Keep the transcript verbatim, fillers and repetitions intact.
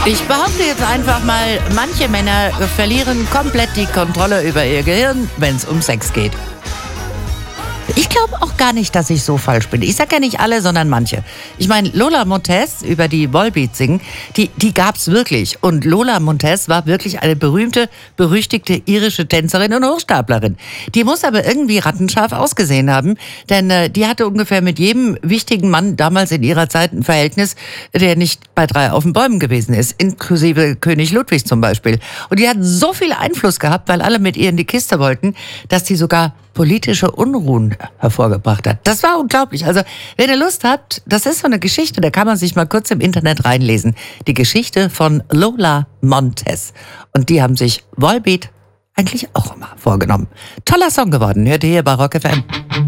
Ich behaupte jetzt einfach mal, manche Männer verlieren komplett die Kontrolle über ihr Gehirn, wenn es um Sex geht. Ich glaube auch gar nicht, dass ich so falsch bin. Ich sage ja nicht alle, sondern manche. Ich meine, Lola Montez, über die Volbeat singen, die, die gab's wirklich. Und Lola Montez war wirklich eine berühmte, berüchtigte irische Tänzerin und Hochstaplerin. Die muss aber irgendwie rattenscharf ausgesehen haben, denn äh, die hatte ungefähr mit jedem wichtigen Mann damals in ihrer Zeit ein Verhältnis, der nicht bei drei auf den Bäumen gewesen ist, inklusive König Ludwig zum Beispiel. Und die hat so viel Einfluss gehabt, weil alle mit ihr in die Kiste wollten, dass die sogar politische Unruhen hervorgebracht hat. Das war unglaublich. Also, wenn ihr Lust habt, das ist so eine Geschichte, da kann man sich mal kurz im Internet reinlesen. Die Geschichte von Lola Montez. Und die haben sich Volbeat eigentlich auch immer vorgenommen. Toller Song geworden. Hört ihr hier bei Rock F M.